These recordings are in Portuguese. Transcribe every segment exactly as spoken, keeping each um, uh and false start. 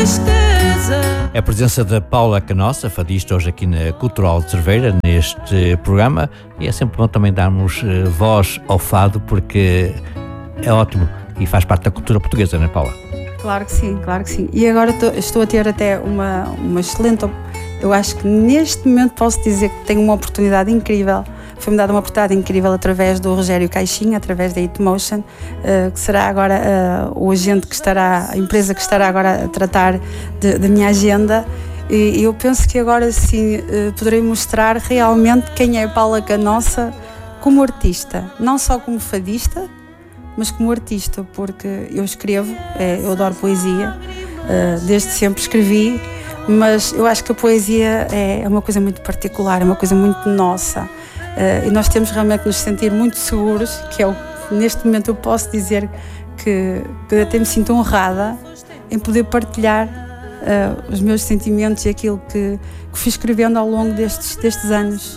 A presença da Paula Canossa, fadista, hoje aqui na Cultural de Cerveira, neste programa, e é sempre bom também darmos uh, voz ao fado, porque é ótimo e faz parte da cultura portuguesa, não é, Paula? Claro que sim, claro que sim. E agora tô, estou a ter até uma, uma excelente... Eu acho que neste momento posso dizer que tenho uma oportunidade incrível. Foi-me dada uma oportunidade incrível através do Rogério Caixinha, através da Itmotion, uh, que será agora uh, o agente que estará, a empresa que estará agora a tratar da minha agenda. E eu penso que agora sim uh, poderei mostrar realmente quem é a Paula Canossa como artista, não só como fadista, mas como artista, porque eu escrevo, é, eu adoro poesia, uh, desde sempre escrevi, mas eu acho que a poesia é, é uma coisa muito particular, é uma coisa muito nossa, uh, e nós temos realmente que nos sentir muito seguros, que é o que neste momento eu posso dizer que, que até me sinto honrada em poder partilhar uh, os meus sentimentos e aquilo que, que fui escrevendo ao longo destes, destes anos.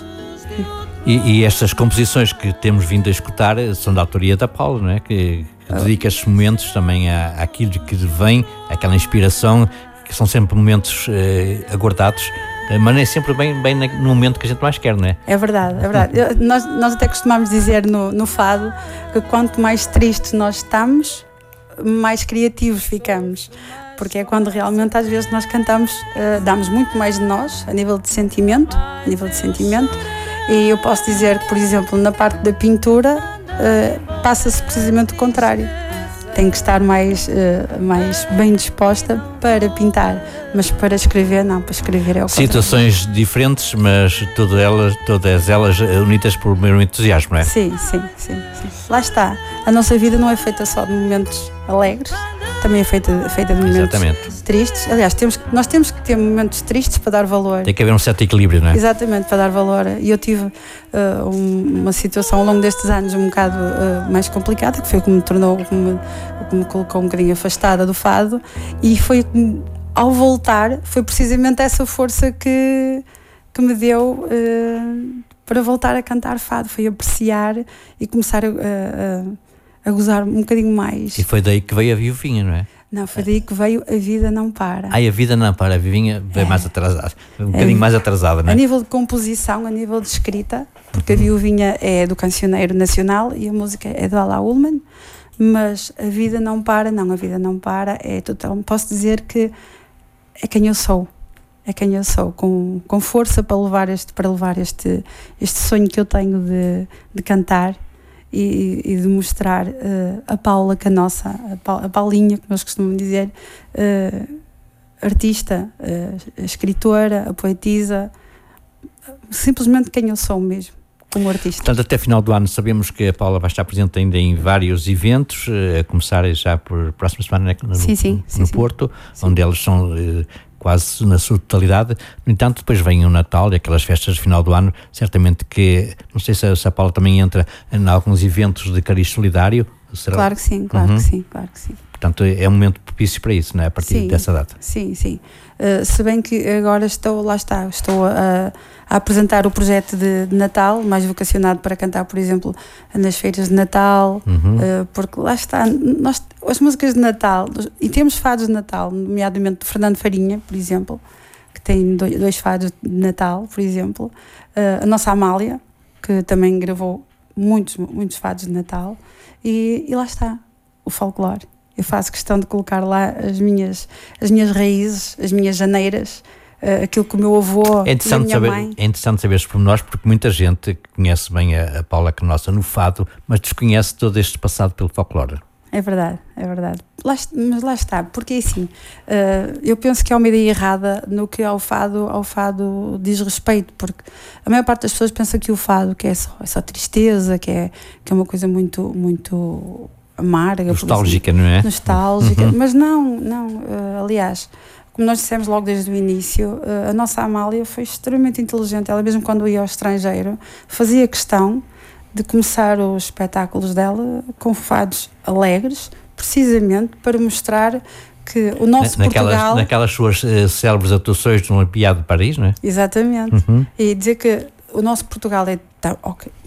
E, e estas composições que temos vindo a escutar são da autoria da Paula, não é? Que, que dedica estes momentos também à, àquilo que vem, aquela inspiração, que são sempre momentos eh, aguardados, mas nem sempre bem, bem no momento que a gente mais quer, não é? É verdade, é verdade. Eu, nós, nós até costumamos dizer no, no fado que quanto mais tristes nós estamos, mais criativos ficamos. Porque é quando realmente às vezes nós cantamos, uh, damos muito mais de nós, a nível de sentimento, a nível de sentimento. E eu posso dizer que, por exemplo, na parte da pintura, uh, passa-se precisamente o contrário. Tenho que estar mais, uh, mais bem disposta para pintar, mas para escrever, não, para escrever é o contrário. Situações diferentes, mas todas elas, todas elas unidas por mesmo entusiasmo, não é? Sim, sim, sim, sim. Lá está. A nossa vida não é feita só de momentos alegres, também é feita, feita de momentos Exatamente. tristes. Aliás, temos, nós temos que ter momentos tristes para dar valor. Tem que haver um certo equilíbrio, não é? Exatamente, para dar valor. E eu tive uh, um, uma situação ao longo destes anos um bocado uh, mais complicada, que foi o que me tornou, que me, que me colocou um bocadinho afastada do fado, e foi ao voltar, foi precisamente essa força que, que me deu uh, para voltar a cantar fado, foi apreciar e começar a, a a gozar um bocadinho mais. E foi daí que veio a Viuvinha, não é? Não, foi daí que veio A Vida Não Para. Ah, A Vida Não Para, a Viuvinha veio é. mais atrasada, um bocadinho é. mais atrasada, não é? A nível de composição, a nível de escrita, porque uhum. a Viuvinha é do Cancioneiro Nacional e a música é do Ala Ullman, mas A Vida Não Para, não, A Vida Não Para é total, posso dizer que é quem eu sou. É quem eu sou, com, com força para levar este, para levar este, este sonho que eu tenho de, de cantar. E, e de mostrar uh, a Paula Canossa, a, pa, a Paulinha, como nós costumamos dizer, uh, artista, uh, a escritora, a poetisa, simplesmente quem eu sou mesmo, como artista. Portanto, até final do ano sabemos que a Paula vai estar presente ainda em vários eventos, a começar já por próxima semana, né, no, sim, sim, no sim, Porto, sim. onde eles são uh, quase na sua totalidade. No entanto, depois vem o Natal e aquelas festas de final do ano, certamente que, não sei se a, se a Paula também entra em alguns eventos de cariz solidário. Será? Claro que sim, claro uhum. que sim, claro que sim. Portanto, é um momento propício para isso, não é? A partir sim, dessa data. Sim, sim. Uh, se bem que agora estou, lá está, estou a, a apresentar o projeto de, de Natal, mais vocacionado para cantar, por exemplo, nas feiras de Natal, uhum. uh, porque lá está, nós, as músicas de Natal, e temos fados de Natal, nomeadamente de Fernando Farinha, por exemplo, que tem dois, dois fados de Natal, por exemplo, uh, a nossa Amália, que também gravou muitos, muitos fados de Natal, e, e lá está, o folclore. Eu faço questão de colocar lá as minhas, as minhas raízes, as minhas janeiras, uh, aquilo que o meu avô é e a minha saber, mãe... É interessante saber os pormenores, porque muita gente conhece bem a, a Paula Canossa no fado, mas desconhece todo este passado pelo folclore. É verdade, é verdade. Lá, mas lá está, porque assim, uh, eu penso que há uma ideia errada no que ao fado, ao fado diz respeito, porque a maior parte das pessoas pensa que o fado que é, só, é só tristeza, que é, que é uma coisa muito... muito amarga, nostálgica, assim, não é? Nostálgica, uhum. mas não, não, uh, aliás, como nós dissemos logo desde o início, uh, a nossa Amália foi extremamente inteligente. Ela mesmo quando ia ao estrangeiro fazia questão de começar os espetáculos dela com fados alegres, precisamente para mostrar que o nosso naquelas, Portugal... Naquelas suas uh, célebres atuações no Olimpiado de Paris, não é? Exatamente, uhum. e dizer que o nosso Portugal é tão, okay,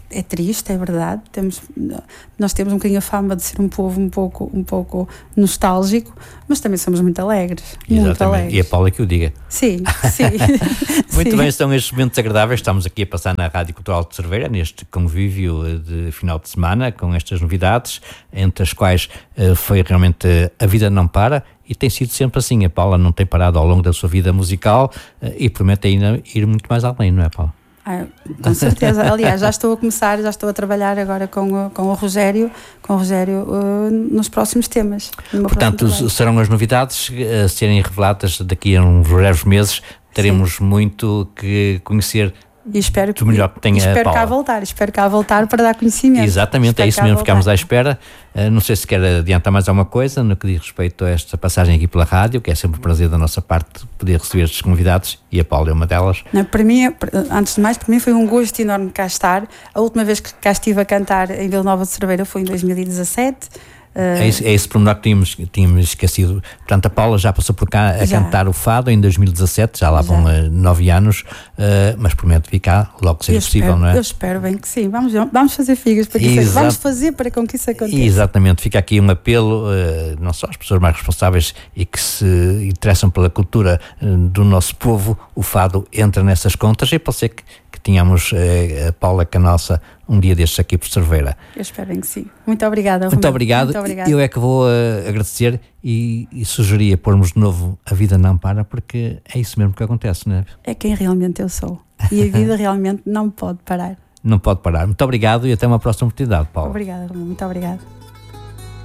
é triste, é verdade. Temos, nós temos um bocadinho a fama de ser um povo um pouco, um pouco nostálgico, mas também somos muito alegres. Exatamente. Muito alegres. E a Paula que o diga. Sim, sim. Muito sim. bem, são estes momentos agradáveis. Estamos aqui a passar na Rádio Cultural de Cerveira, neste convívio de final de semana, com estas novidades, entre as quais uh, foi realmente uh, A Vida Não Para, e tem sido sempre assim. A Paula não tem parado ao longo da sua vida musical uh, e promete ainda ir muito mais além, não é, Paula? Ah, com certeza. Aliás, já estou a começar, já estou a trabalhar agora com, o, com o Rogério, com o Rogério uh, nos próximos temas. Portanto, serão as novidades a serem reveladas daqui a uns breves meses. Teremos Sim. muito que conhecer. E espero que, melhor que tenha espero a Paula. cá voltar, espero cá voltar para dar conhecimento. Exatamente, espero é isso mesmo, ficamos à espera. Uh, não sei se quer adiantar mais alguma coisa no que diz respeito a esta passagem aqui pela rádio, que é sempre um prazer da nossa parte poder receber estes convidados, e a Paula é uma delas. Não, para mim, antes de mais, para mim foi um gosto enorme cá estar. A última vez que cá estive a cantar em Vila Nova de Cerveira foi em dois mil e dezassete. Uh, é, esse, é esse pormenor que tínhamos, tínhamos esquecido. Portanto, a Paula já passou por cá a já. cantar o fado em dois mil e dezassete, já lá já. vão uh, nove anos, uh, mas promete vir cá logo que seja possível, espero, não é? Eu espero bem que sim. Vamos, vamos fazer figas para que isso, vamos fazer para com que isso aconteça. Exatamente, fica aqui um apelo, uh, não só às pessoas mais responsáveis e que se interessam pela cultura uh, do nosso povo, o fado entra nessas contas, e pode ser que, que tenhamos uh, a Paula Canossa um dia destes aqui por Cerveira. Eu espero bem que sim. Muito obrigada. Muito obrigado. Muito obrigado. Eu é que vou uh, agradecer e, e sugeria pormos de novo A Vida Não Para, porque é isso mesmo que acontece, não é? É quem realmente eu sou. E a vida realmente não pode parar. Não pode parar. Muito obrigado e até uma próxima oportunidade, Paula. Obrigada, muito obrigada.